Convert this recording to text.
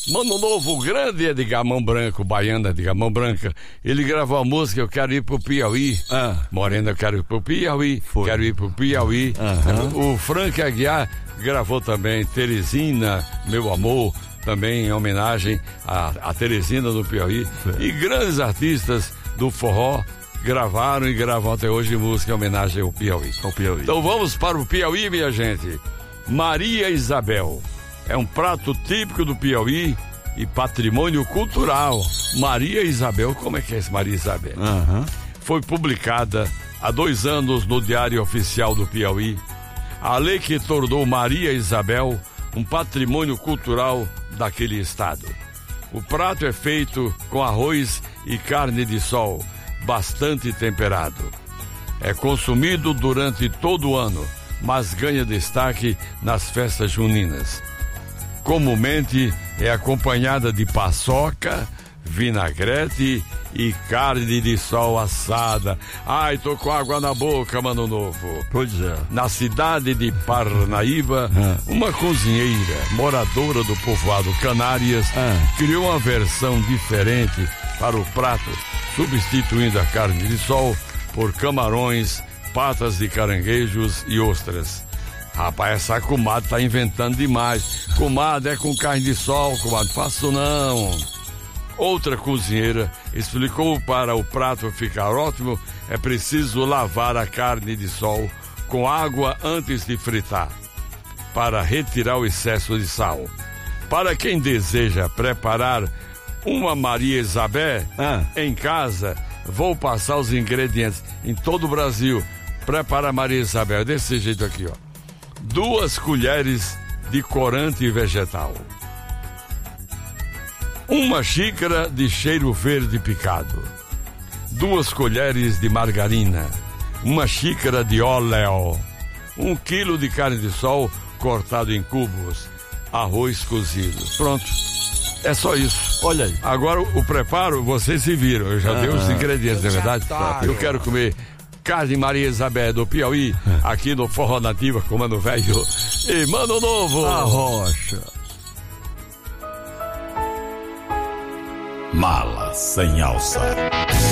Mano Novo, o grande Edgar Mão Branco, baiano Edgar Mão Branca, ele gravou a música Eu Quero Ir Pro Piauí. Morena, eu quero ir pro Piauí. Foi. Quero ir pro Piauí. O Frank Aguiar gravou também Teresina, Meu Amor, também em homenagem a Teresina do Piauí. E grandes artistas do forró gravaram e gravam até hoje música em homenagem ao Piauí. Então vamos para o Piauí, minha gente. Maria Isabel é um prato típico do Piauí e patrimônio cultural. Maria Isabel, como é que é esse Maria Isabel? Foi publicada há 2 anos no Diário Oficial do Piauí a lei que tornou Maria Isabel um patrimônio cultural daquele estado. O prato é feito com arroz e carne de sol, bastante temperado. É consumido durante todo o ano, mas ganha destaque nas festas juninas. Comumente é acompanhada de paçoca, vinagrete e carne de sol assada. Ai, tô com água na boca, Mano Novo. Pois é. Na cidade de Parnaíba, uma cozinheira moradora do povoado Canárias criou uma versão diferente para o prato, substituindo a carne de sol por camarões, patas de caranguejos e ostras. Rapaz, essa comadre tá inventando demais. Comadre, é com carne de sol, comadre, faço não. Outra cozinheira explicou para o prato ficar ótimo, é preciso lavar a carne de sol com água antes de fritar, para retirar o excesso de sal. Para quem deseja preparar uma Maria Isabel em casa, vou passar os ingredientes em todo o Brasil. Prepara a Maria Isabel desse jeito aqui, ó. 2 colheres de corante vegetal, 1 xícara de cheiro verde picado, 2 colheres de margarina, 1 xícara de óleo, 1 quilo de carne de sol cortado em cubos, arroz cozido. Pronto, é só isso. Olha aí. Agora o preparo, vocês se viram, eu já dei os ingredientes, na verdade. Eu quero comer carne Maria Isabel do Piauí, aqui no Forró Nativa com Mano Velho e Mano Novo. A rocha. Mala sem alça.